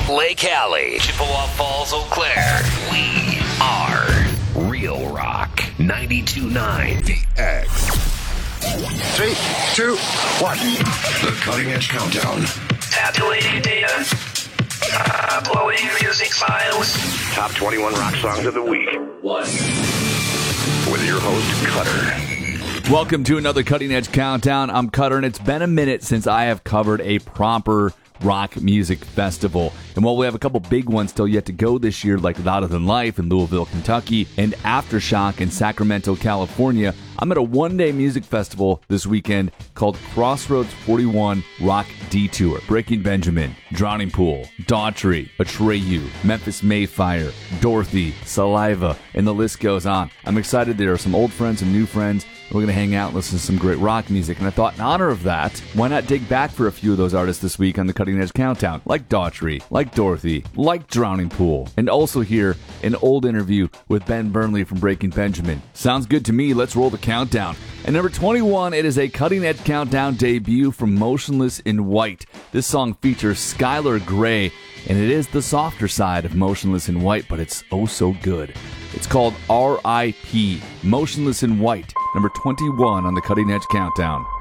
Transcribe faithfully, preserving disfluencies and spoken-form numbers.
Lake Alley, Chippewa Falls, Eau Claire. We are Real Rock ninety-two point nine The X. Three, two, one. The Cutting Edge Countdown. Tabulating data. Uploading music files. Top twenty-one rock songs of the week. One. With your host, Cutter. Welcome to another Cutting Edge Countdown. I'm Cutter, and it's been a minute since I have covered a proper rock music festival. And while we have a couple big ones still yet to go this year, like Louder Than Life in Louisville, Kentucky, and Aftershock in Sacramento, California, I'm at a one-day music festival this weekend called Crossroads forty-one Rock Detour. Breaking Benjamin, Drowning Pool, Daughtry, Atreyu, Memphis Mayfire, Dorothy, Saliva, and the list goes on. I'm excited. There are some old friends, some new friends. We're going to hang out and listen to some great rock music. And I thought, in honor of that, why not dig back for a few of those artists this week on the Cutting Edge Countdown, like Daughtry, like Dorothy, like Drowning Pool, and also hear an old interview with Ben Burnley from Breaking Benjamin. Sounds good to me. Let's roll the countdown. At number twenty-one, it is a Cutting Edge Countdown debut from Motionless in White. This song features Skylar Grey, and it is the softer side of Motionless in White, but it's oh so good. It's called R I P, Motionless in White, number twenty-one on the Cutting Edge Countdown.